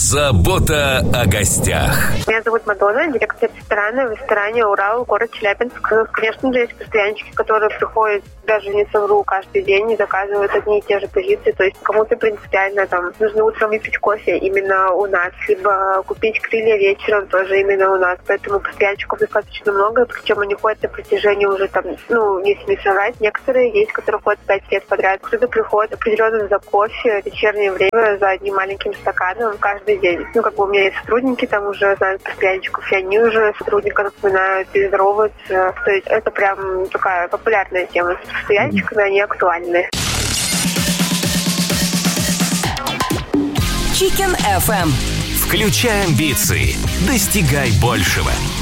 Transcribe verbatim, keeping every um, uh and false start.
Забота о гостях. Меня зовут Мадонна, директор ресторана в ресторане «Урал», город Челябинск. Конечно же, есть постоянщики, которые приходят, даже не совру, каждый день и заказывают одни и те же позиции. То есть кому-то принципиально там нужно утром выпить кофе именно у нас, либо купить крылья вечером тоже именно у нас. Поэтому постоянщиков достаточно много, причем они ходят на протяжении уже там, ну, если не соврать, некоторые есть, которые ходят пять лет подряд. Кто-то приходит определенно за кофе в вечернее время, за одним маленьким стаканом каждый день. Ну, как бы у меня есть сотрудники, там уже знают постоянщиков, и они уже сотрудников напоминают и здороваются. То есть это прям такая популярная тема. С постоянщиками они актуальны. Chicken эф эм. Включай амбиции. Достигай большего.